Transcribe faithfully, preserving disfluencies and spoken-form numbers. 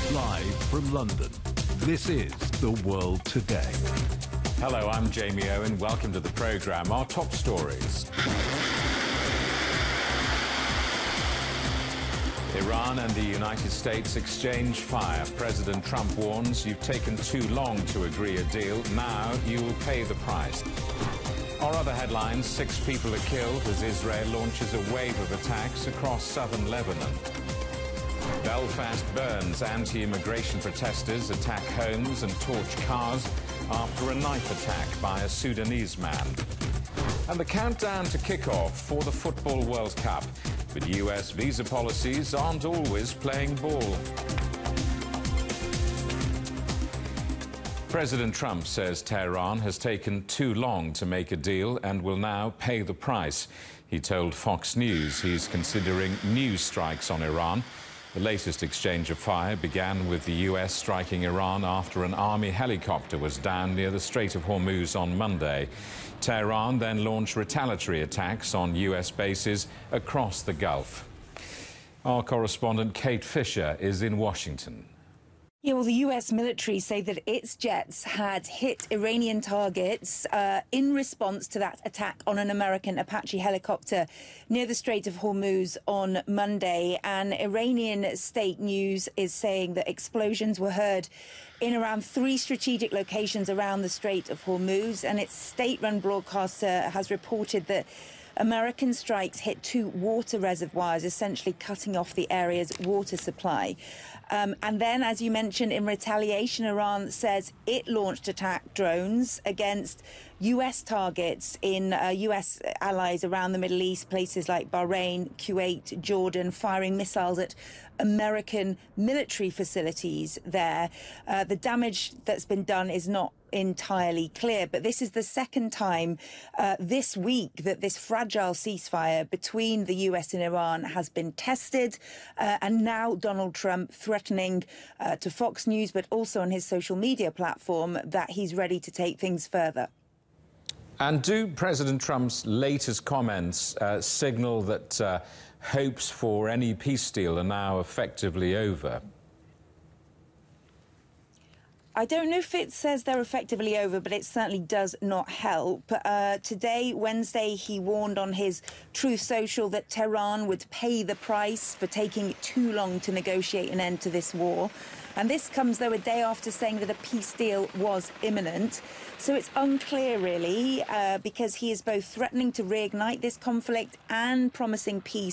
Live from London, this is The World Today. Hello, I'm Jamie Owen. Welcome to the programme. Our top stories. Iran and the United States exchange fire. President Trump warns you've taken too long to agree a deal. Now you will pay the price. Our other headlines, six people are killed as Israel launches a wave of attacks across southern Lebanon. Belfast burns. Anti-immigration protesters attack homes and torch cars after a knife attack by a Sudanese man. And the countdown to kick-off for the Football World Cup. But U S visa policies aren't always playing ball. President Trump says Tehran has taken too long to make a deal and will now pay the price. He told Fox News he's considering new strikes on Iran. The latest exchange of fire began with the U S striking Iran after an army helicopter was down near the Strait of Hormuz on Monday. Tehran then launched retaliatory attacks on U S bases across the Gulf. Our correspondent Kate Fisher is in Washington. Yeah, well, the U S military say that its jets had hit Iranian targets uh, in response to that attack on an American Apache helicopter near the Strait of Hormuz on Monday. And Iranian state news is saying that explosions were heard in around three strategic locations around the Strait of Hormuz. And its state-run broadcaster has reported that American strikes hit two water reservoirs, essentially cutting off the area's water supply. Um, and then, as you mentioned, in retaliation, Iran says it launched attack drones against U S targets in uh, U S allies around the Middle East, places like Bahrain, Kuwait, Jordan, firing missiles at American military facilities there. Uh, the damage that's been done is not entirely clear, but this is the second time uh, this week that this fragile ceasefire between the U S and Iran has been tested, uh, and now Donald Trump threatening uh, to Fox News, but also on his social media platform, that he's ready to take things further. And do President Trump's latest comments uh, signal that uh, hopes for any peace deal are now effectively over? I don't know if it says they're effectively over, but it certainly does not help. Uh, today, Wednesday, he warned on his Truth Social that Tehran would pay the price for taking too long to negotiate an end to this war. And this comes, though, a day after saying that a peace deal was imminent. So it's unclear, really, uh, because he is both threatening to reignite this conflict and promising peace